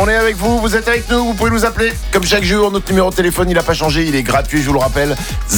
On est avec vous, vous êtes avec nous, vous pouvez nous appeler. Comme chaque jour, notre numéro de téléphone, il n'a pas changé, il est gratuit, je vous le rappelle.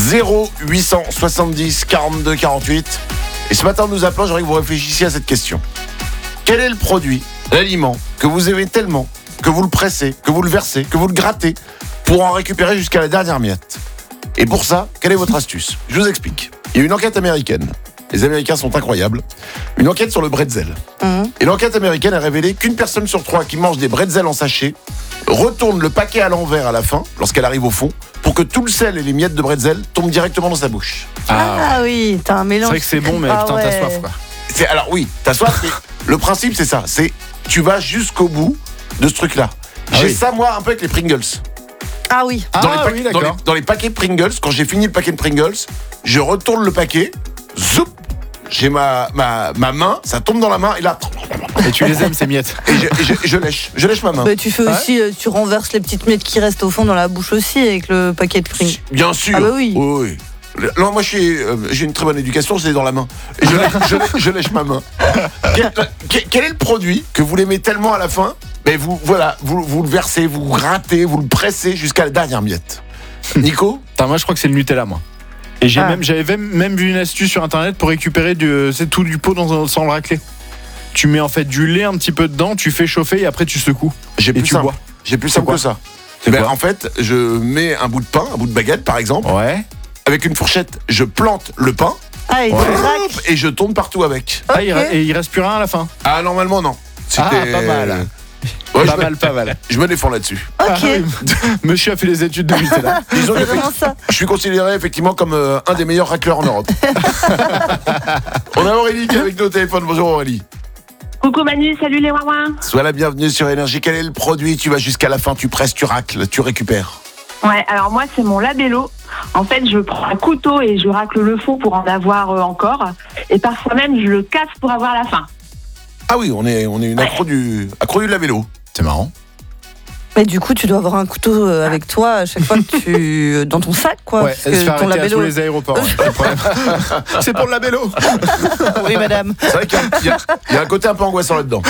0870 42 48. Et ce matin, en nous appelant, j'aimerais que vous réfléchissiez à cette question. Quel est le produit, l'aliment, que vous aimez tellement, que vous le pressez, que vous le versez, que vous le grattez, pour en récupérer jusqu'à la dernière miette? Et pour ça, quelle est votre astuce? Je vous explique. Il y a une enquête américaine. Les Américains sont incroyables. Une enquête sur le bretzel. Et l'enquête américaine a révélé qu'une personne sur 3 qui mange des bretzels en sachet retourne le paquet à l'envers à la fin, lorsqu'elle arrive au fond, pour que tout le sel et les miettes de bretzel tombent directement dans sa bouche. Ah oui, t'as un mélange. C'est vrai que c'est bon, mais putain, t'as soif, quoi. Alors oui, t'as soif, mais le principe c'est ça. C'est tu vas jusqu'au bout de ce truc-là. J'ai ça, moi, un peu avec les Pringles. Ah oui. Dans les paquets Pringles, quand j'ai fini le paquet de Pringles, je retourne le paquet, zoup, j'ai ma main, ça tombe dans la main, et là... Et tu les aimes, ces miettes. Et je lèche ma main. Bah, tu fais aussi, tu renverses les petites miettes qui restent au fond dans la bouche aussi avec le paquet de Pringles. Bien sûr. Ah bah oui. Oui. Non, moi j'ai une très bonne éducation, je l'ai dans la main. Et je lèche ma main. Quel est le produit que vous l'aimez tellement à la fin, mais vous le versez, vous grattez, vous le pressez jusqu'à la dernière miette? Nico? Putain, moi je crois que c'est le Nutella, moi. Et j'avais même vu une astuce sur internet pour récupérer tout du pot sans le racler. Tu mets en fait du lait un petit peu dedans, tu fais chauffer et après tu secoues. J'ai plus simple que ça. En fait, je mets un bout de pain, un bout de baguette par exemple. Ouais. Avec une fourchette, je plante le pain. Et je tourne partout avec. Okay. Et il reste plus rien à la fin. Ah, normalement non. Pas mal. Ouais, pas mal. Je me défends là-dessus. Ok. Monsieur a fait les études de Nutella. Disons C'est vraiment ça. Je suis considéré effectivement comme un des meilleurs racleurs en Europe. On a Aurélie qui est avec nous au téléphone. Bonjour Aurélie. Coucou Manu, salut les ouin-ouin. Sois la bienvenue sur Énergie. Quel est le produit? Tu vas jusqu'à la fin, tu presses, tu racles, tu récupères. Ouais, alors moi c'est mon labello. En fait, je prends un couteau et je racle le fond pour en avoir encore. Et parfois même, je le casse pour avoir la fin. Ah oui, on est une accro du labello. C'est marrant. Mais du coup, tu dois avoir un couteau avec toi à chaque fois que tu dans ton sac, quoi. Ouais, elle se fait arrêter à tous les aéroports. Pas de problème. C'est pour le labello. Oui, madame. C'est vrai qu'il y a un côté un peu angoissant là-dedans.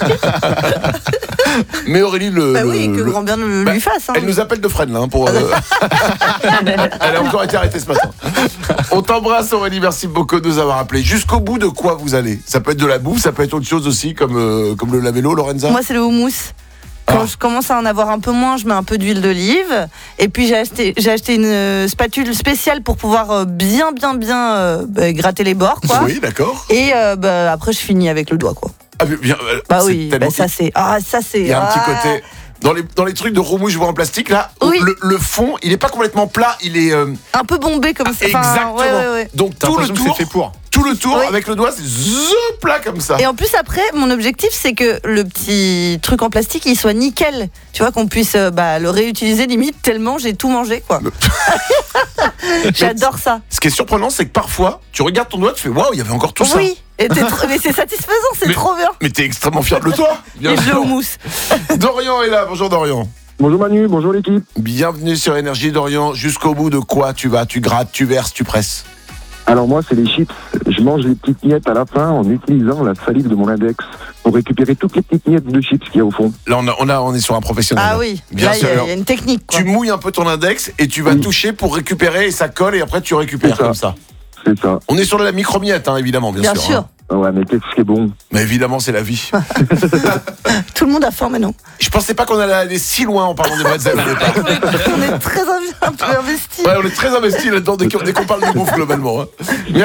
Mais Aurélie, que grand bien lui fasse. Hein. Elle nous appelle de Fresnes là, pour. Elle a encore été arrêtée ce matin. On t'embrasse Aurélie, merci beaucoup de nous avoir appelés. Jusqu'au bout de quoi vous allez? Ça peut être de la bouffe, ça peut être autre chose aussi, comme le labello, Lorenza. Moi, c'est le houmous. Quand je commence à en avoir un peu moins, je mets un peu d'huile d'olive. Et puis j'ai acheté une spatule spéciale pour pouvoir bien gratter les bords, quoi. Oui, d'accord. Et après, je finis avec le doigt, quoi. Ah, bien, oui, ça c'est. Il y a un petit côté. Dans les trucs de roumouche, je vois en plastique, là, oui. le fond, il est pas complètement plat, il est... un peu bombé comme ça. Exactement. Ouais. Donc tout le tour, avec le doigt, c'est plat comme ça. Et en plus, après, mon objectif, c'est que le petit truc en plastique, il soit nickel. Tu vois, qu'on puisse le réutiliser limite, tellement j'ai tout mangé, quoi. J'adore ça. Ce qui est surprenant, c'est que parfois, tu regardes ton doigt, tu fais waouh, il y avait encore tout ça. Oui, mais c'est satisfaisant, c'est trop bien. Mais t'es extrêmement fier de toi. Et je le houmous. Dorian est là, bonjour Dorian. Bonjour Manu, bonjour l'équipe. Bienvenue sur Énergie Dorian. Jusqu'au bout de quoi tu vas? Tu grattes, tu verses, tu presses? Alors moi, c'est les chips. Je mange les petites miettes à la fin en utilisant la salive de mon index pour récupérer toutes les petites miettes de chips qu'il y a au fond. Là, on est sur un professionnel. Ah oui, bien sûr. Il y a une technique, quoi. Tu mouilles un peu ton index et tu vas toucher pour récupérer et ça colle et après tu récupères comme ça. C'est ça. On est sur la micro-miette, évidemment, bien sûr. Hein. Ouais, mais qu'est-ce qui est bon? Mais évidemment, c'est la vie. Tout le monde a faim, mais non. Je pensais pas qu'on allait aller si loin en parlant des bretzels au départ. On est très investis. Ouais, on est très investis là-dedans dès qu'on parle de bouffe globalement.